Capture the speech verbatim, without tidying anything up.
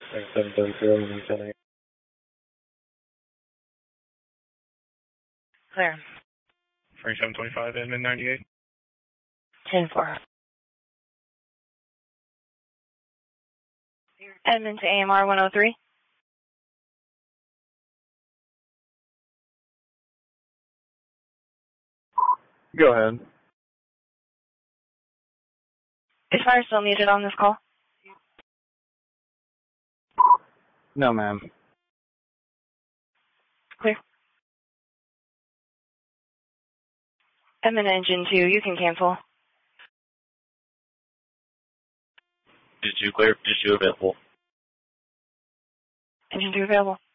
seven seven zero nine seven eight. Clear. Frank seven twenty-five, Edmund ninety-eight. ten four. Edmund to A M R one oh three. Go ahead. Is fire still needed on this call? No, ma'am. Clear. Edmund engine two, you can cancel. Engine two clear, engine two available. Engine two available.